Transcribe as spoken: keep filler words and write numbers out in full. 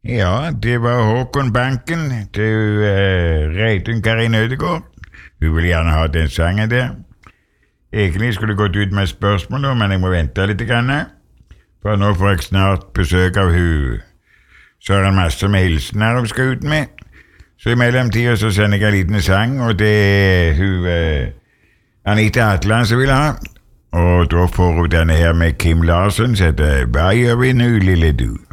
Ja, det var Håkon Banken til uh, Reidun Karin Ødegård. Hun ville gjerne ha den sangen der. Egentlig skulle jeg gått ut med spørsmål nå, men jeg må vente litt grann. For nå får jeg snart besøk av hun. Så er det en masse med hilsener hun skal ut med. Så i mellomtiden så sender jeg en liten sang, og det er hun uh, Anita Atland som vil ha. Og da får hun denne her med Kim Larsen, som heter Hva gjør vi nå, lille du?